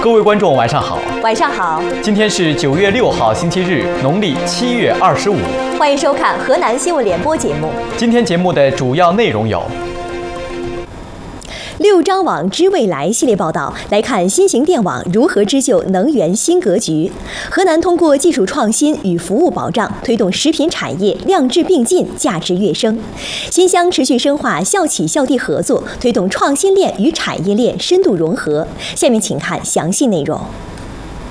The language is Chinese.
各位观众，晚上好。 晚上好。 今天是9月6号，星期日，农历7月25。 欢迎收看河南新闻联播节目。 今天节目的主要内容有 6张网知未来系列报道，来看新型电网如何织就能源新格局。河南通过技术创新与服务保障，推动食品产业量质并进，价值跃升。新乡持续深化校企校地合作，推动创新链与产业链深度融合。下面请看详细内容。